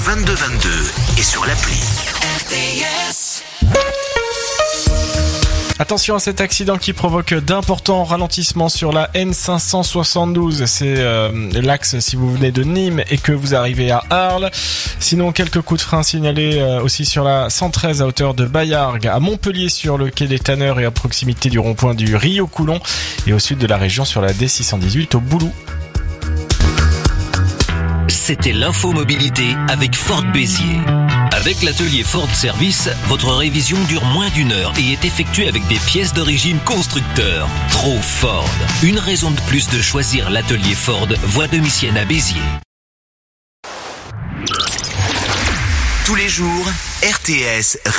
2222 et sur l'appli. RTS. Attention à cet accident qui provoque d'importants ralentissements sur la N572. C'est l'axe si vous venez de Nîmes et que vous arrivez à Arles. Sinon, quelques coups de frein signalés aussi sur la 113 à hauteur de Baillargues, à Montpellier sur le quai des Tanneurs et à proximité du rond-point du Rio-Coulon, et au sud de la région sur la D618 au Boulou. C'était l'info mobilité avec Ford Béziers. Avec l'atelier Ford Service, votre révision dure moins d'1 heure et est effectuée avec des pièces d'origine constructeur. Trop Ford. Une raison de plus de choisir l'atelier Ford, voie de Missienne à Béziers. Tous les jours, RTS